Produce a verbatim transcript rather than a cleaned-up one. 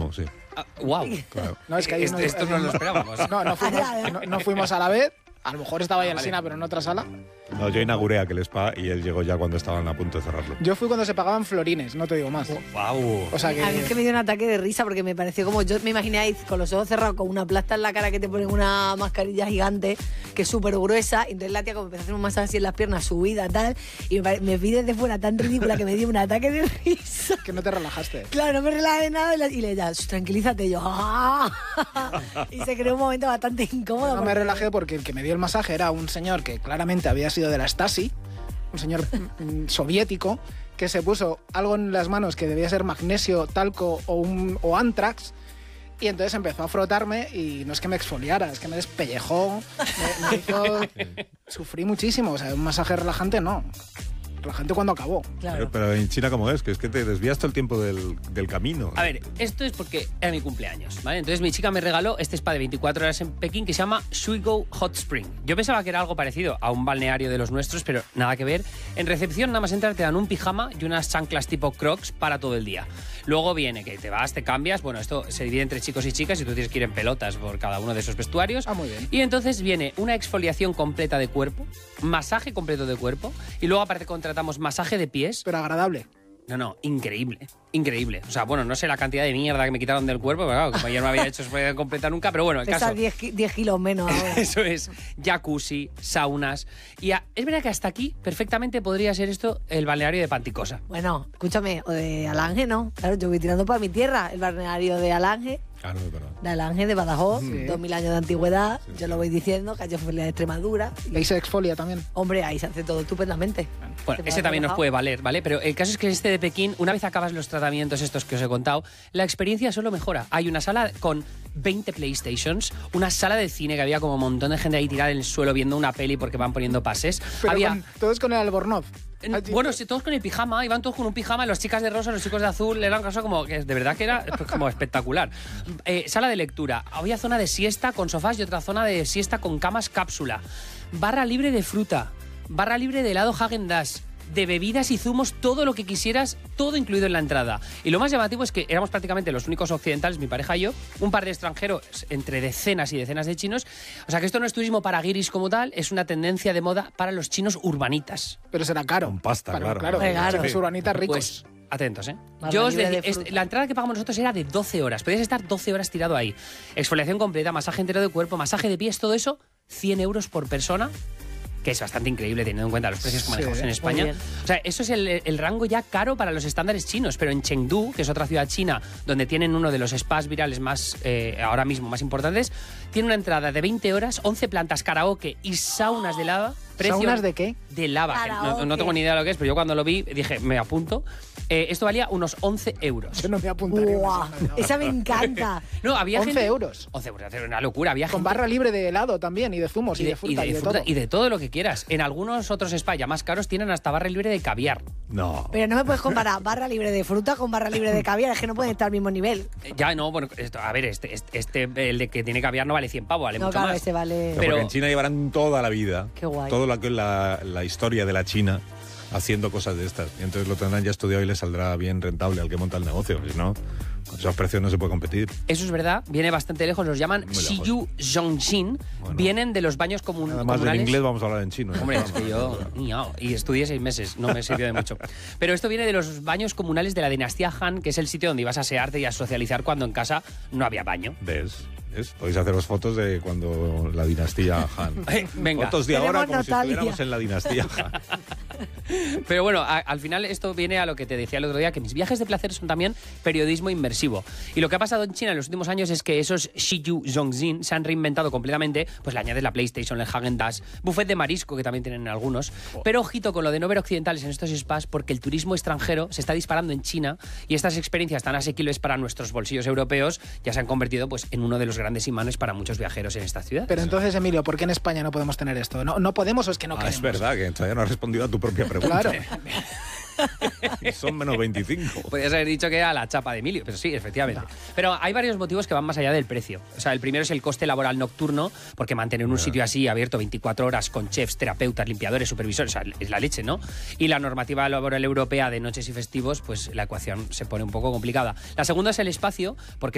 mismo, sí. Ah, wow. Claro. No, es que ahí esto, no, esto no lo esperábamos. no, no, fuimos, no, no fuimos a la vez. A lo mejor estaba ahí Ah, el vale. Sina, pero en otra sala. No, yo inauguré aquel spa y él llegó ya cuando estaban a punto de cerrarlo. Yo fui cuando se pagaban florines, no te digo más. Wow. O sea que... A mí es que me dio un ataque de risa porque me pareció como, yo me imaginé ahí con los ojos cerrados, con una plasta en la cara que te ponen una mascarilla gigante, que es súper gruesa, y entonces la tía como empezó a hacer un masaje así en las piernas, subida, tal, y me, pare- me vi desde fuera tan ridícula que me dio un ataque de risa. que no te relajaste. Claro, no me relajé de nada y, la- y le dije, tranquilízate, y yo, ¡ah! Y se creó un momento bastante incómodo. No me porque- relajé porque el que me dio el masaje era un señor que claramente había sido de la Stasi, un señor mm, soviético, que se puso algo en las manos que debía ser magnesio, talco o, un, o antrax, y entonces empezó a frotarme y no es que me exfoliara, es que me despellejó, me, me hizo... Sufrí muchísimo, o sea, un masaje relajante no. Relajante cuando acabó. Claro. Pero, pero en China, ¿cómo es? Que es que te desvías todo el tiempo del, del camino. A ver, esto es porque era mi cumpleaños, ¿vale? Entonces mi chica me regaló este spa de veinticuatro horas en Pekín que se llama Shuigou Hot Spring. Yo pensaba que era algo parecido a un balneario de los nuestros, pero nada que ver. En recepción, nada más entrar, te dan un pijama y unas chanclas tipo Crocs para todo el día. Luego viene que te vas, te cambias. Bueno, esto se divide entre chicos y chicas y tú tienes que ir en pelotas por cada uno de esos vestuarios. Ah, muy bien. Y entonces viene una exfoliación completa de cuerpo, masaje completo de cuerpo y luego aparte contratamos masaje de pies. Pero agradable. No, no, increíble, increíble. O sea, bueno, no sé la cantidad de mierda que me quitaron del cuerpo, pero claro, como ayer no había hecho exfoliación completa nunca, pero bueno, el Pesa caso... diez kilos menos ahora. Eso es, jacuzzi, saunas. Y a- es verdad que hasta aquí perfectamente podría ser esto el balneario de Panticosa. Bueno, escúchame, o de Alange, ¿no? Claro, yo voy tirando para mi tierra, el balneario de Alange, Ah, no, pero... de Alange, de Badajoz, Sí. dos mil años de antigüedad, Sí, yo sí. lo voy diciendo, que hay feria de Extremadura. Y ahí se exfolia también. Hombre, ahí se hace todo estupendamente. Bueno, Te ese vas también nos relajado. puede valer, ¿vale? Pero el caso es que este de Pekín, una vez acabas los tratamientos estos que os he contado, la experiencia solo mejora. Hay una sala con veinte PlayStations, una sala de cine que había como un montón de gente ahí tirada en el suelo viendo una peli porque van poniendo pases. Pero había... con- todos con el albornoz. En- Bueno, sí, todos con el pijama, iban todos con un pijama, las chicas de rosa, los chicos de azul, era una cosa como que de verdad que era pues, como espectacular. Eh, sala de lectura, había zona de siesta con sofás y otra zona de siesta con camas cápsula. Barra libre de fruta, barra libre de helado Häagen-Dazs, de bebidas y zumos, todo lo que quisieras, todo incluido en la entrada. Y lo más llamativo es que éramos prácticamente los únicos occidentales, mi pareja y yo, un par de extranjeros, entre decenas y decenas de chinos. O sea que esto no es turismo para guiris como tal, es una tendencia de moda para los chinos urbanitas. Pero será caro. Con pasta, claro. Claro, Hombre, claro. los urbanitas ricos. Pues atentos, ¿eh? Barra Yo os libre decía, de fruta. este, la entrada que pagamos nosotros era de doce horas. Podías estar doce horas tirado ahí. Exfoliación completa, masaje entero de cuerpo, masaje de pies, todo eso, cien euros por persona. Que es bastante increíble teniendo en cuenta los precios que Sí, manejamos en muy España. bien. O sea, eso es el, el rango ya caro para los estándares chinos, pero en Chengdu, que es otra ciudad china donde tienen uno de los spas virales más, eh, ahora mismo más importantes, tiene una entrada de veinte horas, once plantas, karaoke y saunas de lava. Precio ¿Saunas de qué? De lava. que no, no Karaoke. tengo ni idea de lo que es, pero yo cuando lo vi dije, me apunto. Eh, esto valía unos once euros. Yo no me apuntaría. a una ¡Guau! sauna de lava. Esa me encanta. No, había once gente... euros. once euros, era una locura. Había Con gente... barra libre de helado también, y de zumos, y, y de, de, fruta, y de, fruta, todo. y de todo lo que quieras. En algunos otros spas ya más caros tienen hasta barra libre de caviar. No. Pero no me puedes comparar barra libre de fruta con barra libre de caviar, es que no pueden estar al mismo nivel. Eh, Ya, no, bueno, esto, a ver, este, este, este, el de que tiene caviar no vale cien pavos, vale No, mucho claro, más. ese vale. Pero Pero- porque en China llevarán toda la vida, Qué guay. toda la, la, la historia de la China haciendo cosas de estas. Y entonces lo tendrán ya estudiado y les saldrá bien rentable al que monta el negocio. Si no, con esos precios no se puede competir. Eso es verdad, viene bastante lejos, los llaman Muy lejos. Shiyu Zhongxin, Bueno. vienen de los baños comun Además en comunales. inglés vamos a hablar en chino. ¿eh? Hombre, es que yo miau, y estudié seis meses, no me sirvió de mucho. Pero esto viene de los baños comunales de la dinastía Han, que es el sitio donde ibas a asearte y a socializar cuando en casa no había baño. ¿Ves? ¿Ves? Podéis haceros fotos de cuando la dinastía Han. Eh, venga. Fotos de ahora como Tenemos si Natalia. estuviéramos en la dinastía Han. Pero bueno, a- al final esto viene a lo que te decía el otro día, que mis viajes de placer son también periodismo inmersivo. Y lo que ha pasado en China en los últimos años es que esos Shiyu Zhongxin se han reinventado completamente, pues le añades la PlayStation, el Häagen-Dazs, buffet de marisco, que también tienen algunos. Pero ojito con lo de no ver occidentales en estos spas, porque el turismo extranjero se está disparando en China y estas experiencias tan asequibles para nuestros bolsillos europeos ya se han convertido pues en uno de los grandes imanes para muchos viajeros en esta ciudad. Pero entonces, Emilio, ¿por qué en España no podemos tener esto? ¿No, no podemos o es que no Ah, queremos? es verdad que todavía no has respondido a tu propia pregunta. Claro. Y son menos veinticinco. Podrías haber dicho que era la chapa de Emilio, pero sí, efectivamente. Pero hay varios motivos que van más allá del precio. O sea, el primero es el coste laboral nocturno, porque mantener un sitio así abierto veinticuatro horas con chefs, terapeutas, limpiadores, supervisores, o sea, es la leche, ¿no? Y la normativa laboral europea de noches y festivos, pues la ecuación se pone un poco complicada. La segunda es el espacio, porque